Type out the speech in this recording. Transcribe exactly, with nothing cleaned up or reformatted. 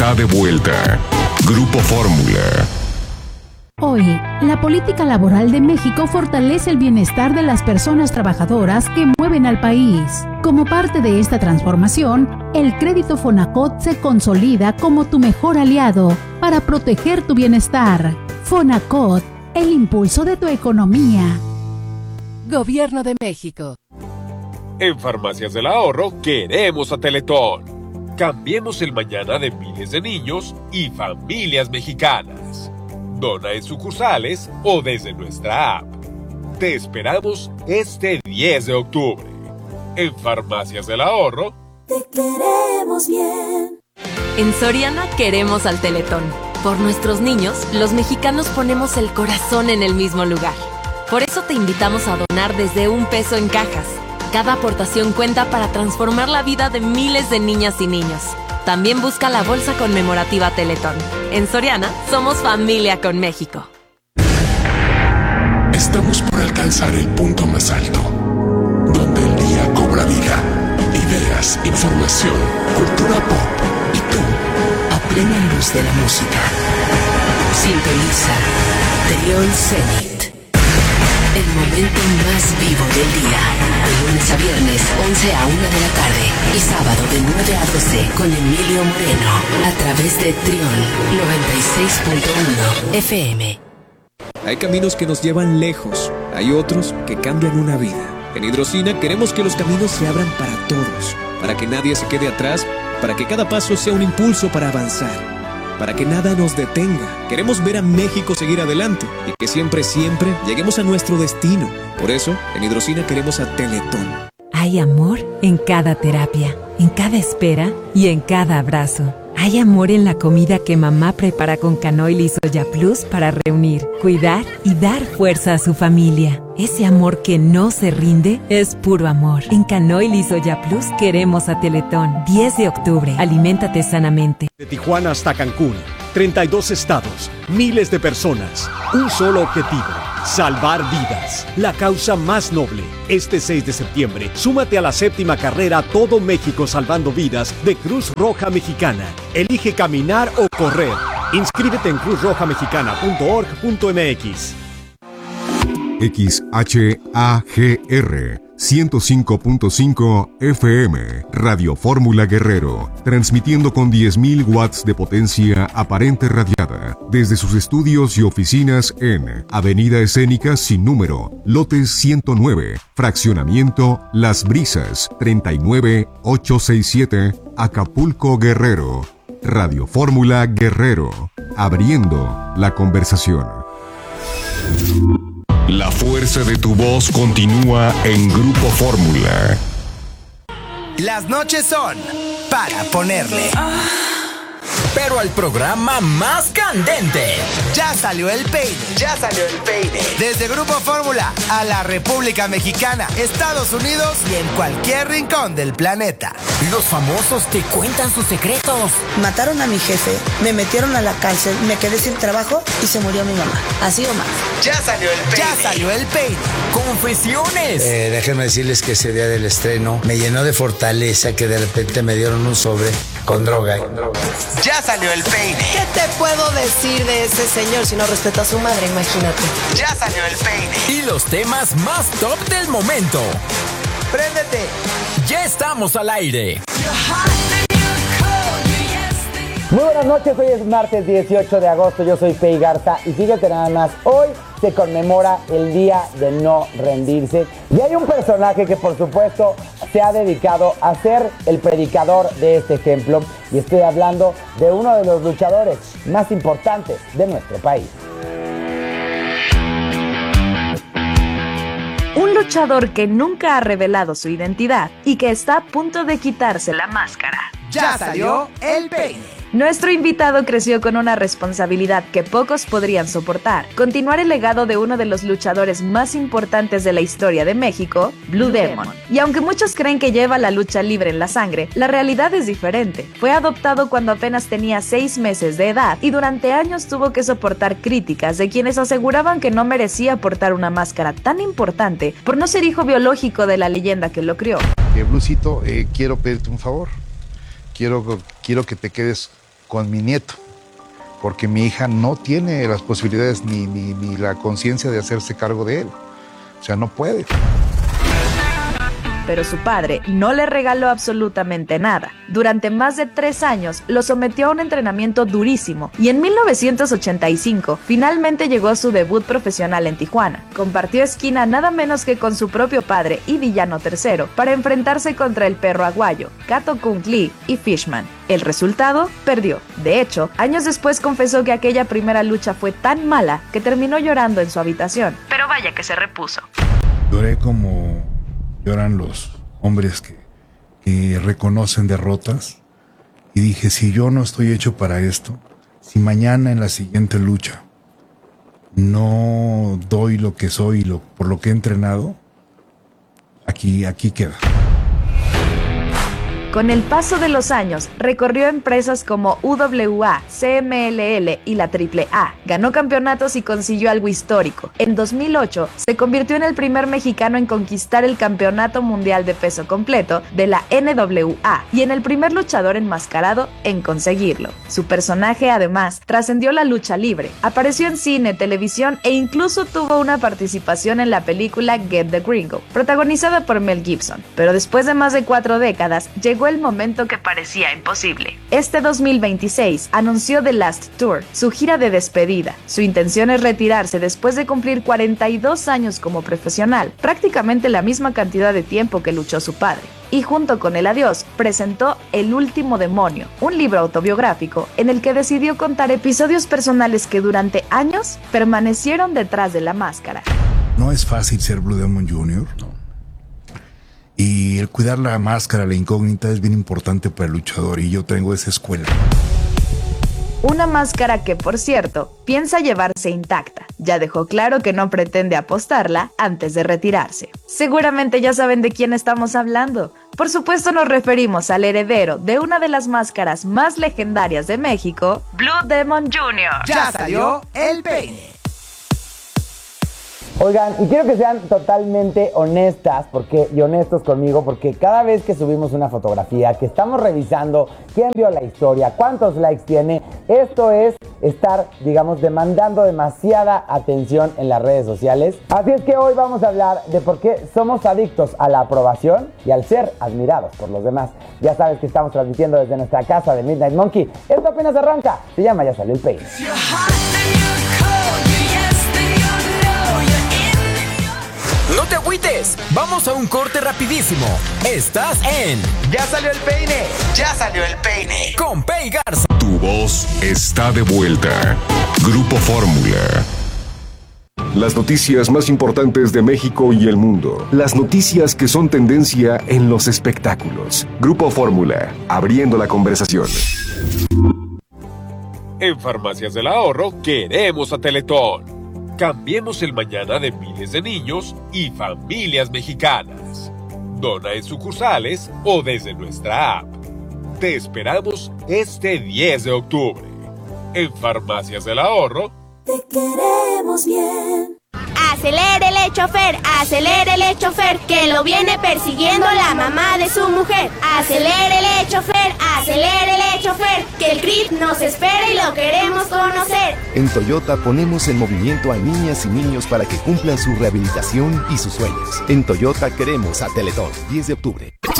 está de vuelta. Grupo Fórmula. Hoy, la política laboral de México fortalece el bienestar de las personas trabajadoras que mueven al país. Como parte de esta transformación, el crédito Fonacot se consolida como tu mejor aliado para proteger tu bienestar. Fonacot, el impulso de tu economía. Gobierno de México. En Farmacias del Ahorro queremos a Teletón. Cambiemos el mañana de miles de niños y familias mexicanas. Dona en sucursales o desde nuestra app. Te esperamos este diez de octubre. En Farmacias del Ahorro. Te queremos bien. En Soriana queremos al Teletón. Por nuestros niños, los mexicanos ponemos el corazón en el mismo lugar. Por eso te invitamos a donar desde un peso en cajas. Cada aportación cuenta para transformar la vida de miles de niñas y niños. También busca la bolsa conmemorativa Teletón. En Soriana, somos familia con México. Estamos por alcanzar el punto más alto, donde el día cobra vida. Ideas, información, cultura pop y tú, a plena luz de la música. Sintoniza Trión Zenit. El momento más vivo del día. De lunes a viernes, once a una de la tarde. Y sábado de nueve a doce con Emilio Moreno. A través de Trión noventa y seis punto uno F M. Hay caminos que nos llevan lejos. Hay otros que cambian una vida. En Hidrocina queremos que los caminos se abran para todos. Para que nadie se quede atrás. Para que cada paso sea un impulso para avanzar. Para que nada nos detenga. Queremos ver a México seguir adelante y que siempre, siempre lleguemos a nuestro destino. Por eso, en Hidrocina queremos a Teletón. Hay amor en cada terapia, en cada espera y en cada abrazo. Hay amor en la comida que mamá prepara con Canoil y Soya Plus para reunir, cuidar y dar fuerza a su familia. Ese amor que no se rinde es puro amor. En Canoil y Soya Plus queremos a Teletón. diez de octubre. Aliméntate sanamente. De Tijuana hasta Cancún, treinta y dos estados, miles de personas, un solo objetivo: salvar vidas. La causa más noble. Este seis de septiembre, súmate a la séptima carrera Todo México Salvando Vidas de Cruz Roja Mexicana. Elige caminar o correr. Inscríbete en cruz roja mexicana punto org punto m x. X H A G R ciento cinco punto cinco F M, Radio Fórmula Guerrero, transmitiendo con diez mil watts de potencia aparente radiada, desde sus estudios y oficinas en Avenida Escénica Sin Número, Lotes ciento nueve, Fraccionamiento Las Brisas, treinta y nueve ochocientos sesenta y siete, Acapulco, Guerrero. Radio Fórmula Guerrero, abriendo la conversación. La fuerza de tu voz continúa en Grupo Fórmula. Las noches son para ponerle pero al programa más candente. Ya salió el peine. Ya salió el peine. Desde Grupo Fórmula a la República Mexicana, Estados Unidos y en cualquier rincón del planeta. Los famosos te cuentan sus secretos. Mataron a mi jefe, me metieron a la cárcel, me quedé sin trabajo y se murió mi mamá. Así o más. Ya salió el peine. Ya salió el peine. Confesiones. Eh, déjenme decirles que ese día del estreno me llenó de fortaleza que de repente me dieron un sobre con droga. Con droga. Ya salió el peine. ¿Qué te puedo decir de ese señor si no respeta a su madre? Imagínate. Ya salió el peine. Y los temas más top del momento. Préndete. Ya estamos al aire. Muy buenas noches, hoy es martes dieciocho de agosto, yo soy Pei Garza y fíjate nada más, hoy se conmemora el día de no rendirse y hay un personaje que por supuesto se ha dedicado a ser el predicador de este ejemplo y estoy hablando de uno de los luchadores más importantes de nuestro país. Un luchador que nunca ha revelado su identidad y que está a punto de quitarse la máscara. Ya salió el peine. Nuestro invitado creció con una responsabilidad que pocos podrían soportar: continuar el legado de uno de los luchadores más importantes de la historia de México, Blue Demon. Y aunque muchos creen que lleva la lucha libre en la sangre, la realidad es diferente. Fue adoptado cuando apenas tenía seis meses de edad y durante años tuvo que soportar críticas de quienes aseguraban que no merecía portar una máscara tan importante por no ser hijo biológico de la leyenda que lo crió. Eh, Bluecito, eh, quiero pedirte un favor. Quiero, quiero que te quedes con mi nieto, porque mi hija no tiene las posibilidades ni, ni, ni la conciencia de hacerse cargo de él. O sea, no puede. Pero su padre no le regaló absolutamente nada. Durante más de tres años lo sometió a un entrenamiento durísimo y en mil novecientos ochenta y cinco finalmente llegó a su debut profesional en Tijuana. Compartió esquina nada menos que con su propio padre y villano tercero para enfrentarse contra el perro aguayo, Kato Kung Lee y Fishman. El resultado, perdió. De hecho, años después confesó que aquella primera lucha fue tan mala que terminó llorando en su habitación. Pero vaya que se repuso. Lloré como lloran los hombres que, que reconocen derrotas, y dije, si yo no estoy hecho para esto, si mañana en la siguiente lucha no doy lo que soy lo, por lo que he entrenado, aquí, aquí queda. Con el paso de los años, recorrió empresas como U W A, C M L L y la Triple A. Ganó campeonatos y consiguió algo histórico. En dos mil ocho, se convirtió en el primer mexicano en conquistar el Campeonato Mundial de Peso Completo de la N W A y en el primer luchador enmascarado en conseguirlo. Su personaje, además, trascendió la lucha libre. Apareció en cine, televisión e incluso tuvo una participación en la película Get the Gringo, protagonizada por Mel Gibson. Pero después de más de cuatro décadas, llegó el momento que parecía imposible. Este dos mil veintiséis anunció The Last Tour, su gira de despedida. Su intención es retirarse después de cumplir cuarenta y dos años como profesional, prácticamente la misma cantidad de tiempo que luchó su padre. Y junto con el adiós, presentó El Último Demonio, un libro autobiográfico en el que decidió contar episodios personales que durante años permanecieron detrás de la máscara. No es fácil ser Blue Demon junior, ¿no? Y el cuidar la máscara, la incógnita, es bien importante para el luchador, y yo tengo esa escuela. Una máscara que, por cierto, piensa llevarse intacta. Ya dejó claro que no pretende apostarla antes de retirarse. Seguramente ya saben de quién estamos hablando. Por supuesto nos referimos al heredero de una de las máscaras más legendarias de México, Blue Demon junior Ya salió el peine. Oigan, y quiero que sean totalmente honestas porque, y honestos conmigo, porque cada vez que subimos una fotografía, que estamos revisando quién vio la historia, cuántos likes tiene, esto es estar, digamos, demandando demasiada atención en las redes sociales. Así es que hoy vamos a hablar de por qué somos adictos a la aprobación y al ser admirados por los demás. Ya sabes que estamos transmitiendo desde nuestra casa de Midnight Monkey. Esto apenas arranca, se llama Ya Salió el Peine. No te agüites, vamos a un corte rapidísimo. Estás en Ya Salió el Peine, Ya Salió el Peine con Pei Garza. Tu voz está de vuelta. Grupo Fórmula. Las noticias más importantes de México y el mundo. Las noticias que son tendencia en los espectáculos. Grupo Fórmula, abriendo la conversación. En Farmacias del Ahorro queremos a Teletón. Cambiemos el mañana de miles de niños y familias mexicanas. Dona en sucursales o desde nuestra app. Te esperamos este diez de octubre. En Farmacias del Ahorro. Te queremos bien. Acelérele, chofer, acelérele, chofer, que lo viene persiguiendo la mamá de su mujer. Acelérele, chofer, acelérele, chofer, que el C R I T nos espera y lo queremos conocer. En Toyota ponemos en movimiento a niñas y niños para que cumplan su rehabilitación y sus sueños. En Toyota queremos a Teletón. diez de octubre.